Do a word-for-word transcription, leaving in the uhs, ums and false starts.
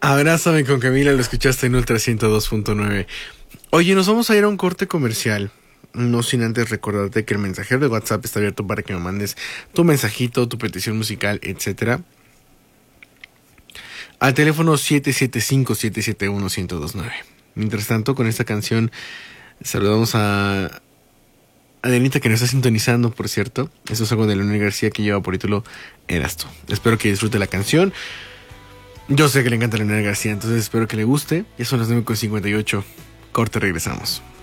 Abrázame con Camila, lo escuchaste en Ultra ciento dos punto nueve. Oye, nos vamos a ir a un corte comercial. No sin antes recordarte que el mensajero de WhatsApp está abierto para que me mandes tu mensajito, tu petición musical, etcétera. Al teléfono siete siete cinco, siete siete uno, uno cero dos nueve. Mientras tanto, con esta canción saludamos a Adelita, que nos está sintonizando, por cierto. Eso es algo de Leonel García, que lleva por título Eras tú. Espero que disfrute la canción. Yo sé que le encanta Leonel García, entonces espero que le guste. Ya son las nueve con cincuenta y ocho. Corte, regresamos.